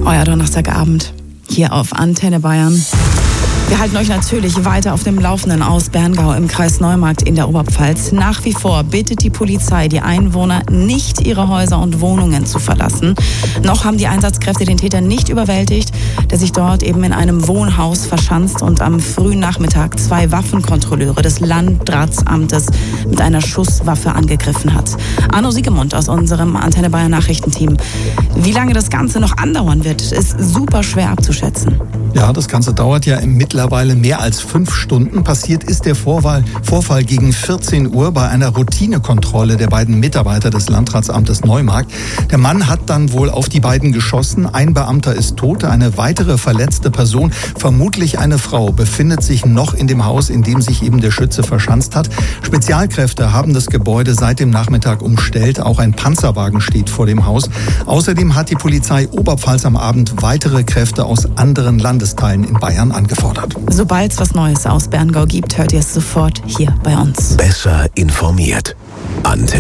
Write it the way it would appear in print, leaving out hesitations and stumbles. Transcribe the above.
Euer Donnerstagabend hier auf Antenne Bayern. Wir halten euch natürlich weiter auf dem Laufenden aus Berngau im Kreis Neumarkt in der Oberpfalz. Nach wie vor bittet die Polizei die Einwohner, nicht ihre Häuser und Wohnungen zu verlassen. Noch haben die Einsatzkräfte den Täter nicht überwältigt, der sich dort eben in einem Wohnhaus verschanzt und am frühen Nachmittag 2 Waffenkontrolleure des Landratsamtes mit einer Schusswaffe angegriffen hat. Arno Siegemund aus unserem Antenne Bayern Nachrichtenteam. Wie lange das Ganze noch andauern wird, ist super schwer abzuschätzen. Ja, das Ganze dauert ja mittlerweile mehr als 5 Stunden. Passiert ist der Vorfall gegen 14 Uhr bei einer Routinekontrolle der beiden Mitarbeiter des Landratsamtes Neumarkt. Der Mann hat dann wohl auf die beiden geschossen. Ein Beamter ist tot, eine weitere verletzte Person, vermutlich eine Frau, befindet sich noch in dem Haus, in dem sich eben der Schütze verschanzt hat. Spezialkräfte haben das Gebäude seit dem Nachmittag umstellt. Auch ein Panzerwagen steht vor dem Haus. Außerdem hat die Polizei Oberpfalz am Abend weitere Kräfte aus anderen Landesteilen in Bayern angefordert. Sobald es was Neues aus Berngau gibt, hört ihr es sofort hier bei uns. Besser informiert. Antenne